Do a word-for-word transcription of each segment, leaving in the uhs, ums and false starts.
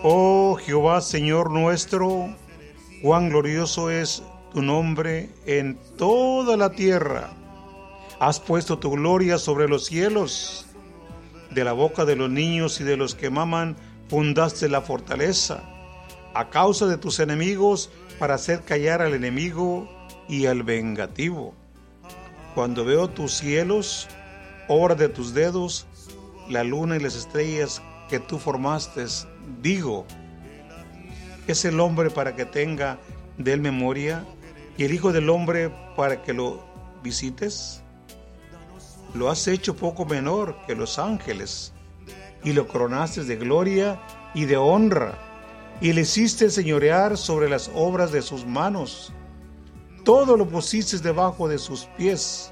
Oh Jehová, Señor nuestro, cuán glorioso es tu nombre en toda la tierra. Has puesto tu gloria sobre los cielos. De la boca de los niños y de los que maman fundaste la fortaleza, a causa de tus enemigos, para hacer callar al enemigo y al vengativo. Cuando veo tus cielos, obra de tus dedos, la luna y las estrellas que tú formaste, digo, ¿es el hombre para que tenga de él memoria, y el hijo del hombre para que lo visites? Lo has hecho poco menor que los ángeles, y lo coronaste de gloria y de honra, y le hiciste señorear sobre las obras de sus manos. Todo lo pusiste debajo de sus pies.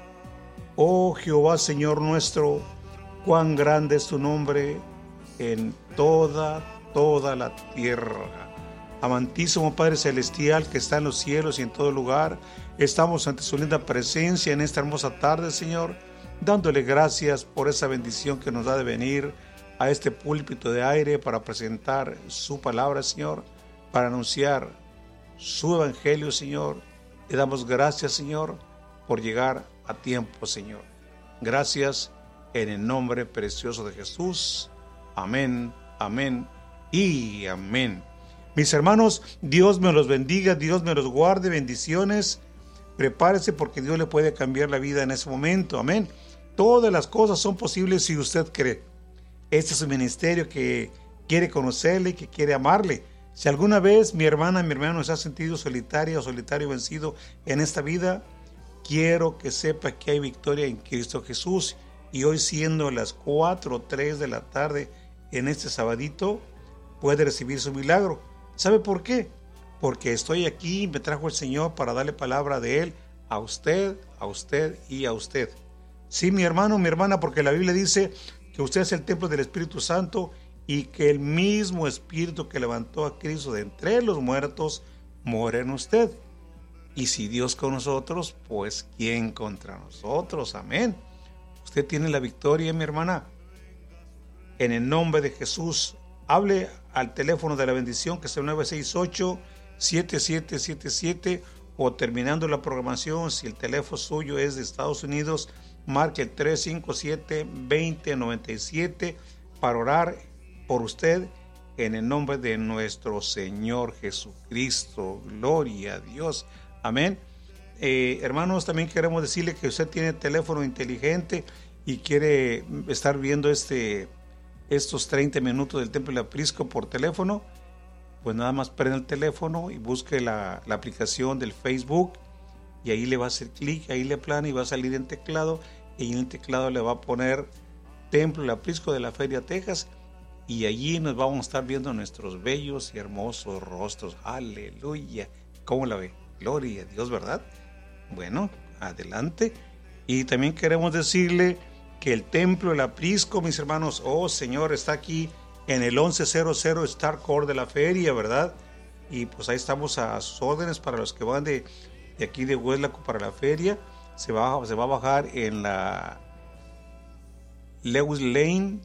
Oh Jehová, Señor nuestro, cuán grande es tu nombre en toda, toda la tierra. Amantísimo Padre Celestial que está en los cielos y en todo lugar, estamos ante su linda presencia en esta hermosa tarde, Señor, dándole gracias por esa bendición que nos da de venir a este púlpito de aire para presentar su palabra, Señor, para anunciar su evangelio, Señor. Le damos gracias, Señor, por llegar a tiempo, Señor. Gracias en el nombre precioso de Jesús. Amén, amén y amén. Mis hermanos, Dios me los bendiga, Dios me los guarde, bendiciones. Prepárese porque Dios le puede cambiar la vida en ese momento, amén. Todas las cosas son posibles si usted cree. Este es un ministerio que quiere conocerle y que quiere amarle. Si alguna vez mi hermana, mi hermano se ha sentido solitaria o solitario vencido en esta vida, quiero que sepa que hay victoria en Cristo Jesús. Y hoy, siendo las cuatro o tres de la tarde en este sabadito, puede recibir su milagro. ¿Sabe por qué? Porque estoy aquí, me trajo el Señor para darle palabra de Él a usted, a usted y a usted. Sí, mi hermano, mi hermana, porque la Biblia dice que usted es el templo del Espíritu Santo y que el mismo Espíritu que levantó a Cristo de entre los muertos mora en usted. Y si Dios con nosotros, pues ¿quién contra nosotros? Amén. Usted tiene la victoria, mi hermana. En el nombre de Jesús, hable al teléfono de la bendición, que es el nueve seis ocho, siete siete siete siete, o terminando la programación, si el teléfono suyo es de Estados Unidos, marque el tres cinco siete, veinte noventa y siete para orar por usted en el nombre de nuestro Señor Jesucristo. Gloria a Dios. Amén. Eh, hermanos, también queremos decirle que usted tiene teléfono inteligente y quiere estar viendo este, estos treinta minutos del Templo del Aprisco por teléfono, pues nada más prende el teléfono y busque la, la aplicación del Facebook y ahí le va a hacer clic, ahí le plana y va a salir en teclado, y en el teclado le va a poner Templo del Aprisco de la Feria, Texas, y allí nos vamos a estar viendo nuestros bellos y hermosos rostros. Aleluya. ¿Cómo la ve? Gloria a Dios, ¿verdad? Bueno, adelante. Y también queremos decirle que el Templo del Aprisco, mis hermanos, oh Señor, está aquí en el once cero cero Star Court de la Feria, ¿verdad? Y pues ahí estamos a sus órdenes para los que van de, de aquí de Hueslaco para la feria. Se va, se va a bajar en la Lewis Lane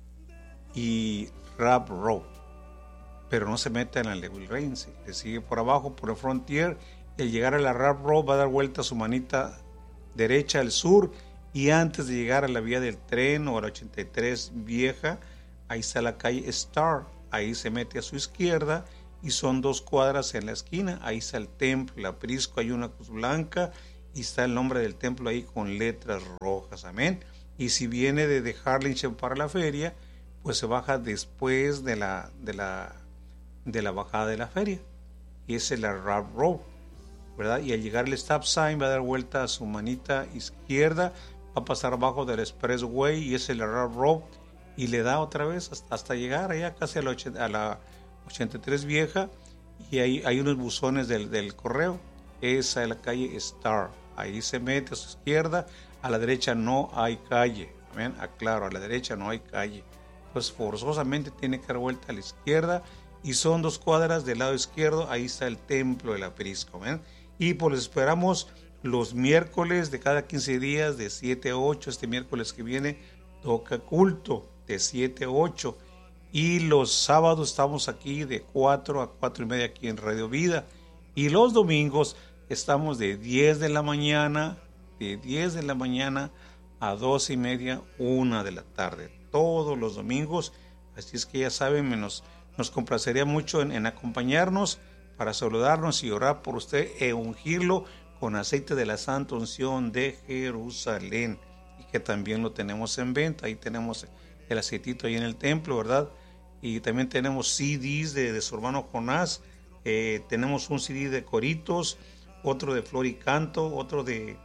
y Rap Road, pero no se meta en la Lewis Lane, se le sigue por abajo por el Frontier, y al llegar a la Rap Road va a dar vuelta a su manita derecha al sur, y antes de llegar a la vía del tren o a la ochenta y tres vieja, ahí está la calle Star, ahí se mete a su izquierda y son dos cuadras en la esquina, ahí está el templo, el aprisco, hay una cruz blanca y está el nombre del templo ahí con letras rojas, amén. Y si viene de, de Harlingen para la feria, pues se baja después de la, de la, de la bajada de la feria, y esa es la Rap Road, ¿verdad? Y al llegar al stop sign va a dar vuelta a su manita izquierda, va a pasar abajo del Expressway y esa es la Rap Road, y le da otra vez hasta, hasta llegar allá casi a la, a la ochenta y tres vieja, y ahí hay unos buzones del, del correo. Esa es la calle Star, ahí se mete a su izquierda, a la derecha no hay calle, amén, aclaro, a la derecha no hay calle, pues forzosamente tiene que dar vuelta a la izquierda, y son dos cuadras del lado izquierdo, ahí está el templo del aprisco, amén. Y pues les esperamos los miércoles de cada quince días de siete a ocho, este miércoles que viene toca culto de siete a ocho, Y los sábados estamos aquí de cuatro a cuatro y media aquí en Radio Vida. Y los domingos estamos de diez de la mañana, de diez de la mañana a doce y media, una de la tarde. Todos los domingos. Así es que ya saben, nos, nos complacería mucho en, en acompañarnos para saludarnos y orar por usted e ungirlo con aceite de la Santa Unción de Jerusalén. Y que también lo tenemos en venta. Ahí tenemos el aceitito ahí en el templo, ¿verdad? Y también tenemos C Ds de, de su hermano Jonás. Eh, tenemos un C D de coritos, otro de Flor y Canto, otro de,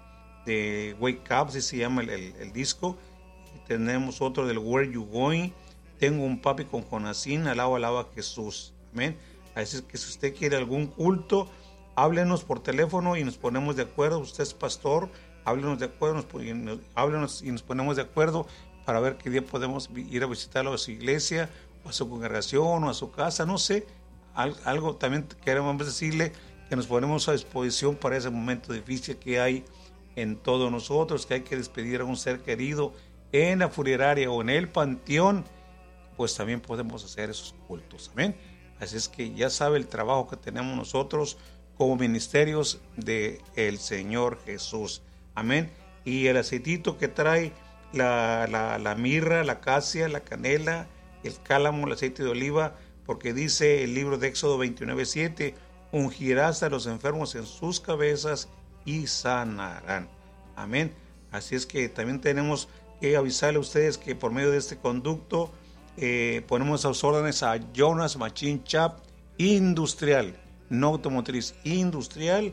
de Wake Up, así se llama el, el, el disco. Y tenemos otro del Where You Going. Tengo un papi con Jonasín, alaba, alaba a Jesús. Amén. Así es que si usted quiere algún culto, háblenos por teléfono y nos ponemos de acuerdo. Usted es pastor, háblenos de acuerdo, nos, háblenos y nos ponemos de acuerdo para ver qué día podemos ir a visitarlo a su iglesia, o a su congregación, o a su casa, no sé. Algo también queremos decirle que nos ponemos a disposición para ese momento difícil que hay en todos nosotros, que hay que despedir a un ser querido en la funeraria o en el panteón, pues también podemos hacer esos cultos. Amén. Así es que ya sabe el trabajo que tenemos nosotros como ministerios de el Señor Jesús. Amén. Y el aceitito que trae la, la, la mirra, la acacia, la canela, el cálamo, el aceite de oliva, porque dice el libro de Éxodo veintinueve siete, ungirás a los enfermos en sus cabezas y sanarán. Amén. Así es que también tenemos que avisarle a ustedes que por medio de este conducto eh, ponemos a sus órdenes a Jonas Machine Shop Industrial, no automotriz, industrial,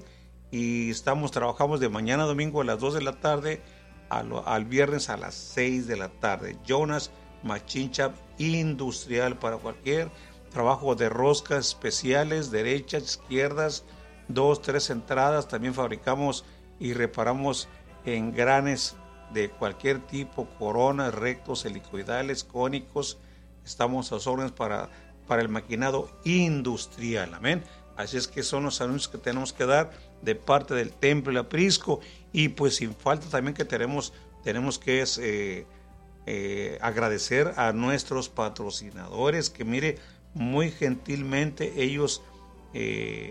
y estamos, trabajamos de mañana a domingo a las dos de la tarde al, al viernes a las seis de la tarde. Jonas Machine Shop Industrial, para cualquier trabajo de roscas especiales, derechas, izquierdas, dos, tres entradas. También fabricamos y reparamos engranes de cualquier tipo, coronas, rectos, helicoidales, cónicos. Estamos a sus órdenes para, para el maquinado industrial. Amén. Así es que son los anuncios que tenemos que dar de parte del Templo del Aprisco. Y pues sin falta también que tenemos, tenemos que eh, eh, agradecer a nuestros patrocinadores, que mire, muy gentilmente ellos eh,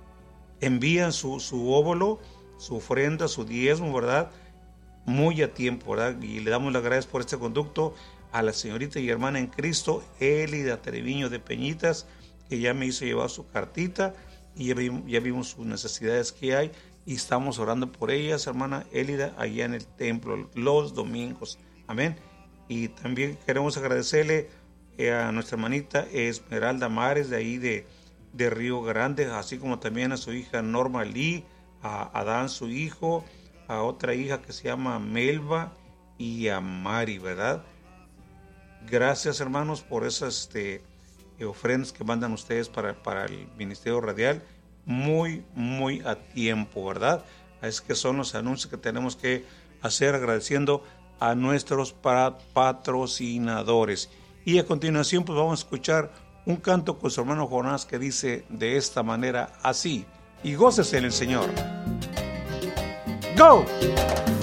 envían su, su óvulo, su ofrenda, su diezmo, ¿verdad? Muy a tiempo, ¿verdad? Y le damos las gracias por este conducto a la señorita y hermana en Cristo, Elida Treviño de Peñitas, que ya me hizo llevar su cartita y ya vimos, ya vimos sus necesidades que hay y estamos orando por ellas, hermana Elida, allá en el templo los domingos. Amén. Y también queremos agradecerle a nuestra hermanita Esmeralda Mares, de ahí de, de Río Grande, así como también a su hija Norma Lee, a Adán su hijo, a otra hija que se llama Melba y a Mari, ¿verdad? Gracias, hermanos, por esas este, ofrendas que mandan ustedes para, para el Ministerio Radial, muy, muy a tiempo, ¿verdad? Es que son los anuncios que tenemos que hacer agradeciendo a nuestros patrocinadores. Y a continuación pues vamos a escuchar un canto con su hermano Jonás que dice de esta manera así: y gócese en el Señor. ¡Go!